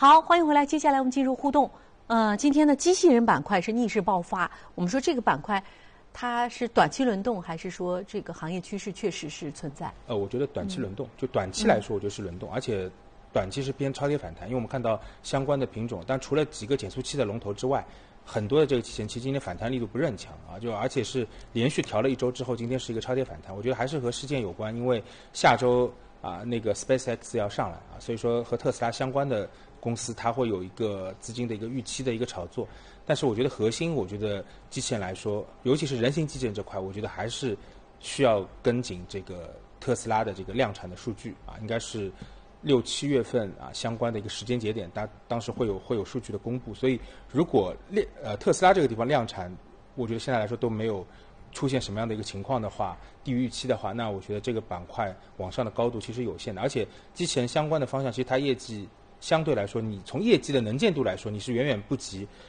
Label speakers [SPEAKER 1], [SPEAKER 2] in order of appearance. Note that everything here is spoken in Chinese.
[SPEAKER 1] 好，欢迎回来。接下来我们进入互动。今天的机器人板块是逆势爆发。我们说这个板块，它是短期轮动，还是说这个行业趋势确实是存在？
[SPEAKER 2] 我觉得短期轮动，就短期来说，我觉得是轮动，而且短期是偏超跌反弹，因为我们看到相关的品种，但除了几个减速器的龙头之外，很多的这个期权期今天反弹力度不是很强啊，而且是连续调了一周之后，今天是一个超跌反弹。我觉得还是和事件有关，因为下周那个 SpaceX 要上来啊，所以说和特斯拉相关的公司它会有一个资金的一个预期的一个炒作。但是我觉得核心，我觉得机器人来说，尤其是人形机器人这块，我觉得还是需要跟紧这个特斯拉的这个量产的数据啊，应该是6、7月份相关的一个时间节点，当时会有数据的公布。所以如果特斯拉这个地方量产，我觉得现在来说都没有出现什么样的一个情况的话，低于预期的话，那我觉得这个板块往上的高度其实有限的。而且机器人相关的方向，其实它业绩相对来说，你从业绩的能见度来说，你是远远不及